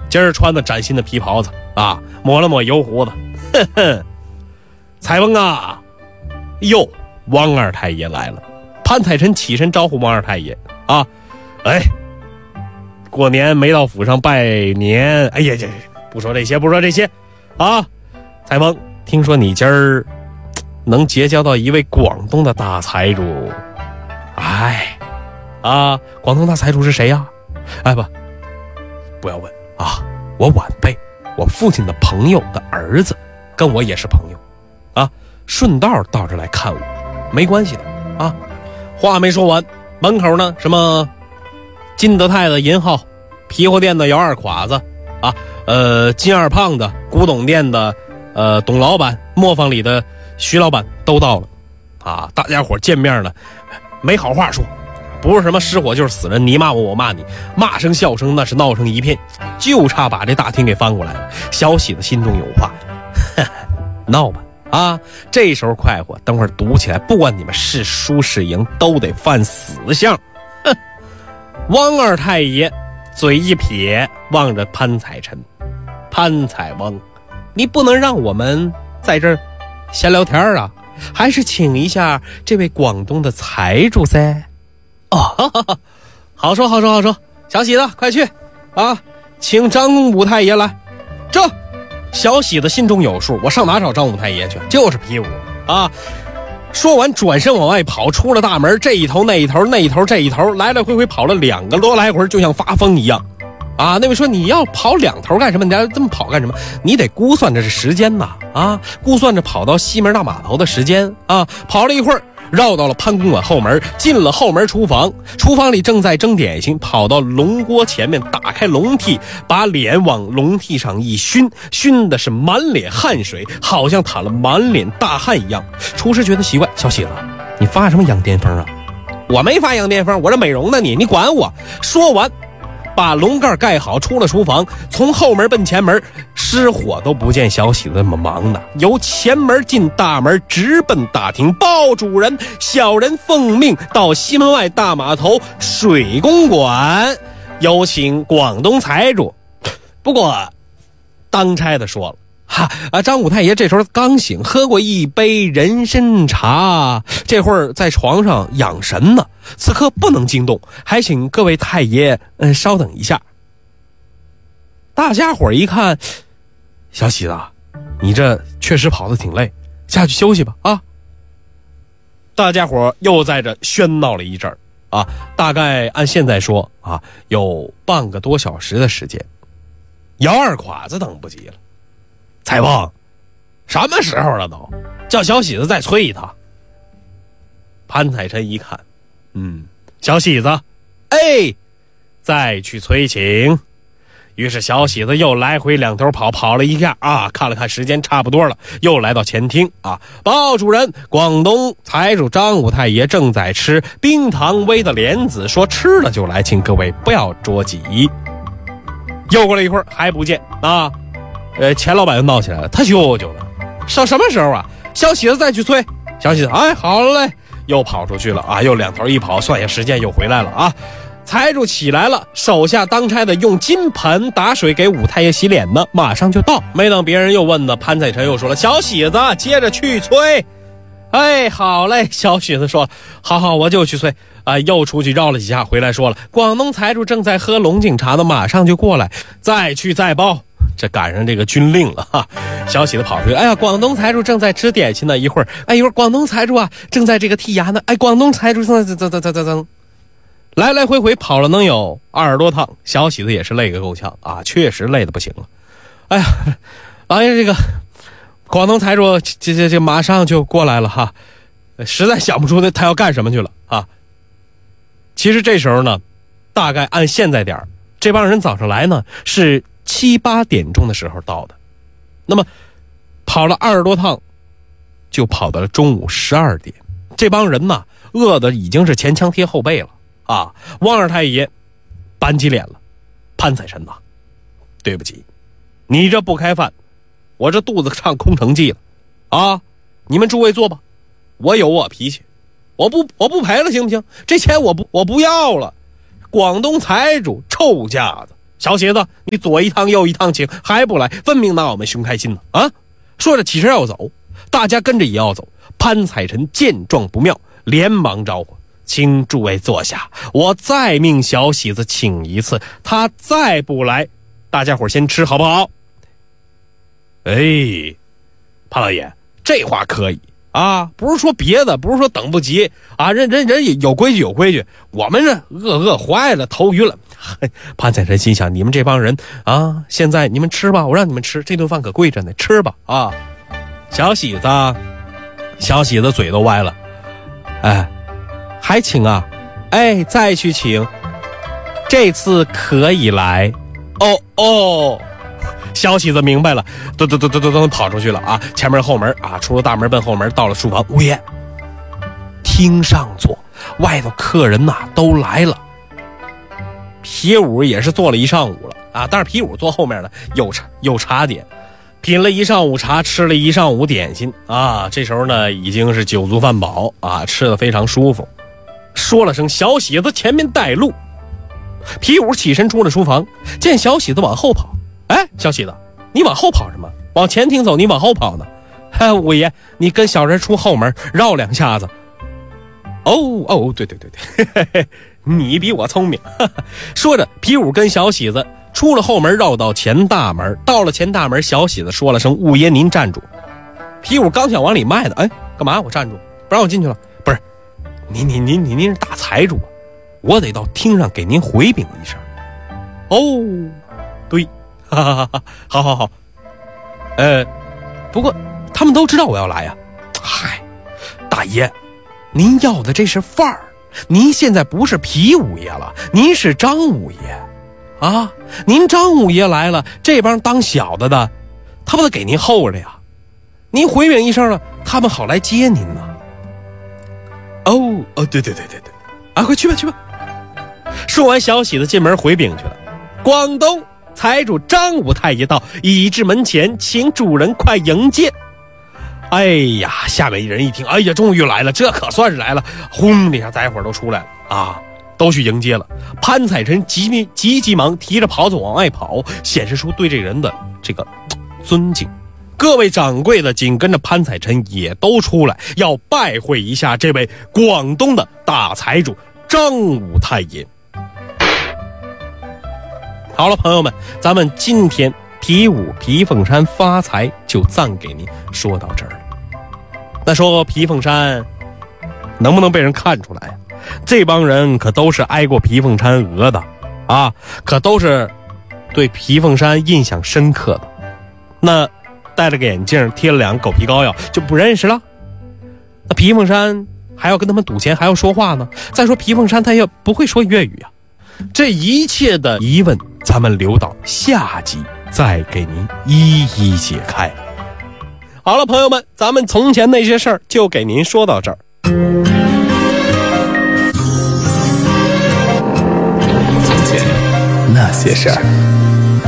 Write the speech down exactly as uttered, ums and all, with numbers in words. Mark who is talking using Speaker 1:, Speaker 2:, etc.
Speaker 1: 今儿穿的崭新的皮袍子啊，抹了抹油胡子，哼哼。彩翁啊，哟，王二太爷来了。潘彩臣起身招呼王二太爷啊，哎，过年没到府上拜年，哎呀，这不说这些，不说这些啊。彩翁，听说你今儿能结交到一位广东的大财主，哎，啊，广东大财主是谁呀？哎不，不要问啊，我晚辈，我父亲的朋友的儿子，跟我也是朋友，啊，顺道到这来看我，没关系的啊。话没说完，门口呢，什么金德泰的银号，皮货店的姚二垮子啊，呃，金二胖的，古董店的呃董老板，磨坊里的徐老板都到了啊。大家伙见面呢，没好话说，不是什么失火就是死人，你骂我我骂你，骂声笑声那是闹成一片，就差把这大厅给翻过来了。小喜子心中有话，呵呵，闹吧啊，这时候快活，等会儿赌起来，不管你们是输是赢，都得犯死相。哼！汪二太爷嘴一撇，望着潘彩臣，潘彩翁，你不能让我们在这儿闲聊天啊，还是请一下这位广东的财主噻。哦，哈哈哈，好说好说好说，小喜子快去啊，请张武太爷来。这小喜子心中有数，我上哪找张武太爷去？就是皮五啊！说完转身往外跑，出了大门，这一头那一头，那一头这一头，来来回回跑了两个多来回，就像发疯一样啊！那位说你要跑两头干什么？你要这么跑干什么？你得估算着这时间呐啊！估算着跑到西门大码头的时间啊！跑了一会儿，绕到了潘公馆后门，进了后门厨房，厨房里正在蒸点心，跑到龙锅前面，打开笼屉，把脸往笼屉上一熏，熏的是满脸汗水，好像淌了满脸大汗一样。厨师觉得奇怪，小喜子，你发什么羊癫疯啊？我没发羊癫疯，我这美容的你，你管我？说完把笼盖盖好，出了厨房，从后门奔前门，失火都不见小喜子那么忙呢。由前门进大门，直奔大厅，报主人，小人奉命到西门外大码头水公馆，有请广东财主。不过当差的说了，哈啊，张武太爷这时候刚醒，喝过一杯人参茶，这会儿在床上养神呢，此刻不能惊动，还请各位太爷嗯稍等一下。大家伙一看，小喜子，你这确实跑得挺累，下去休息吧啊！大家伙又在这喧闹了一阵儿啊，大概按现在说啊，有半个多小时的时间。姚二垮子等不及了，彩翁，什么时候了都？叫小喜子再催一趟。潘彩臣一看，嗯，小喜子，哎，再去催请。于是小喜子又来回两头跑，跑了一下啊，看了看时间差不多了，又来到前厅啊，报主人，广东财主张武太爷正在吃冰糖煨的莲子，说吃了就来，请各位不要着急。又过了一会儿还不见啊，呃，钱老板又闹起来了，他舅舅呢？上什么时候啊？小喜子再去催。小喜子，哎，好嘞，又跑出去了啊，又两头一跑，算下时间又回来了啊。财主起来了，手下当差的用金盆打水给武太爷洗脸呢，马上就到。没等别人又问呢，潘彩臣又说了，小喜子接着去催。哎，好嘞，小喜子说，好好，我就去催啊。又出去绕了几下，回来说了，广东财主正在喝龙井茶呢，马上就过来，再去再报。这赶上这个军令了哈，小喜子跑出去，哎呀，广东财主正在吃点心呢，一会儿，哎，一会儿广东财主啊正在这个剔牙呢，哎，广东财主正在在在在在在，来来回回跑了能有二十多趟，小喜子也是累个够呛啊，确实累得不行了。哎呀，老爷这个。广东财主这这这马上就过来了哈，实在想不出他要干什么去了啊。其实这时候呢，大概按现在点这帮人早上来呢是七八点钟的时候到的，那么跑了二十多趟，就跑到了中午十二点。这帮人呢饿的已经是前腔贴后背了啊。汪二太爷板起脸了，潘彩臣呐，对不起，你这不开饭。我这肚子唱空城计了啊！你们诸位坐吧，我有我脾气，我不我不赔了行不行？这钱我不我不要了。广东财主臭架子， 小喜子，你左一趟右一趟请，还不来，分明拿我们熊开心呢！啊！说着起身要走，大家跟着也要走。潘彩臣见状不妙，连忙招呼：“请诸位坐下，我再命小喜子请一次，他再不来，大家伙先吃好不好？”哎，潘老爷，这话可以啊，不是说别的，不是说等不及啊，人人人有规矩有规矩，我们这饿饿坏了，头晕了。潘彩臣心想：你们这帮人啊，现在你们吃吧，我让你们吃，这顿饭可贵着呢，吃吧啊！小喜子，小喜子嘴都歪了，哎，还请啊？哎，再去请，这次可以来。哦哦，小喜子明白了，噔噔噔噔噔噔跑出去了啊！前门后门啊，出了大门奔后门，到了书房，五爷，厅上坐，外头客人呐、啊、都来了。皮五也是坐了一上午了啊，但是皮五坐后面呢，有茶有茶点，品了一上午茶，吃了一上午点心啊。这时候呢，已经是酒足饭饱啊，吃得非常舒服。说了声小喜子前面带路，皮五起身出了书房，见小喜子往后跑。哎，小喜子，你往后跑什么？往前厅走，你往后跑呢？哎，五爷，你跟小人出后门绕两下子。哦哦，对对对对，嘿嘿嘿，你比我聪明。呵呵，说着，皮五跟小喜子出了后门，绕到前大门。到了前大门，小喜子说了声：“五爷，您站住。”皮五刚想往里迈的，哎，干嘛？我站住，不让我进去了？不是，您您您您您是大财主啊，我得到厅上给您回禀一声。哦，对，哈哈哈哈，好好好。呃，不过他们都知道我要来呀、啊。嗨，大爷。您要的这是范儿，您现在不是皮五爷了，您是张五爷啊！您张五爷来了，这帮当小的的，他不得给您候着呀？您回禀一声了，他们好来接您呢。哦哦，对对对对对，啊，快去吧去吧！说完，小喜子进门回禀去了。广东财主张武太爷到，已至门前，请主人快迎接。哎呀，下面人一听，哎呀，终于来了，这可算是来了！轰的一下，大家伙都出来了啊，都去迎接了。潘彩臣急急急忙提着袍子往外跑，显示出对这人的这个尊敬。各位掌柜的紧跟着潘彩臣也都出来，要拜会一下这位广东的大财主张武太爷。好了，朋友们，咱们今天皮五皮凤山发财就暂给您说到这儿了。那说皮凤山能不能被人看出来？这帮人可都是挨过皮凤山鹅的啊，可都是对皮凤山印象深刻的。那戴了个眼镜，贴了两个狗皮膏药，就不认识了？那皮凤山还要跟他们赌钱，还要说话呢。再说皮凤山他也不会说粤语啊。这一切的疑问，咱们留到下集再给您一一解开。好了，朋友们，咱们从前那些事儿就给您说到这儿。
Speaker 2: 从前那些事儿。